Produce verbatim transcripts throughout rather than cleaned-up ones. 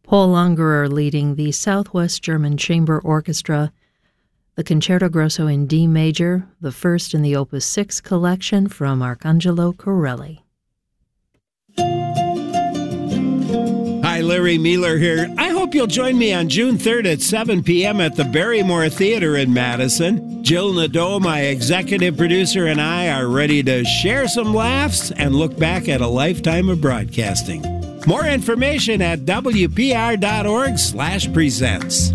Paul Ungerer leading the Southwest German Chamber Orchestra, the Concerto Grosso in D major, the first in the Opus six collection from Arcangelo Corelli. Hi, Larry Mueller here. I hope you'll join me on June third at seven p.m. at the Barrymore Theater in Madison. Jill Nadeau, my executive producer, and I are ready to share some laughs and look back at a lifetime of broadcasting. More information at W P R dot org slash presents.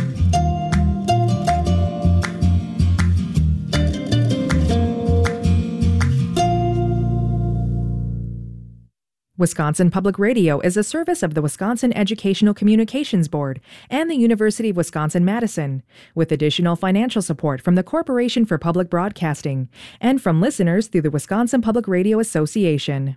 Wisconsin Public Radio is a service of the Wisconsin Educational Communications Board and the University of Wisconsin-Madison, with additional financial support from the Corporation for Public Broadcasting and from listeners through the Wisconsin Public Radio Association.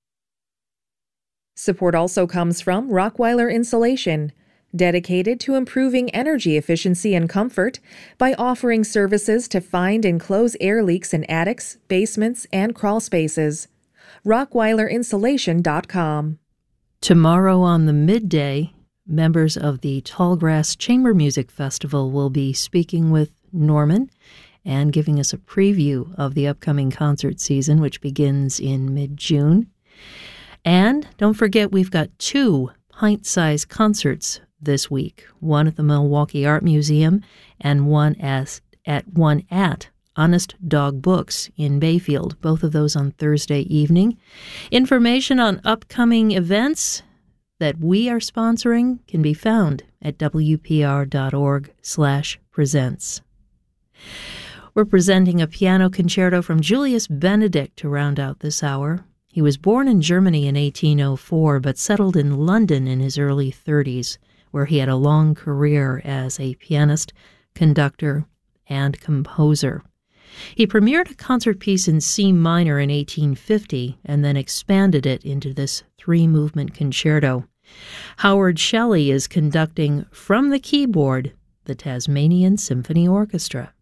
Support also comes from Rockweiler Insulation, dedicated to improving energy efficiency and comfort by offering services to find and close air leaks in attics, basements, and crawl spaces. rockweiler insulation dot com. Tomorrow on the midday, members of the Tallgrass Chamber Music Festival will be speaking with Norman and giving us a preview of the upcoming concert season, which begins in mid-June. And don't forget, we've got two pint-sized concerts this week, one at the Milwaukee Art Museum and one as, at one at Honest Dog Books in Bayfield, both of those on Thursday evening. Information on upcoming events that we are sponsoring can be found at W P R dot org slash presents. We're presenting a piano concerto from Julius Benedict to round out this hour. He was born in Germany in eighteen oh four, but settled in London in his early thirties, where he had a long career as a pianist, conductor, and composer. He premiered a concert piece in C minor in eighteen fifty and then expanded it into this three-movement concerto. Howard Shelley is conducting from the keyboard the Tasmanian Symphony Orchestra.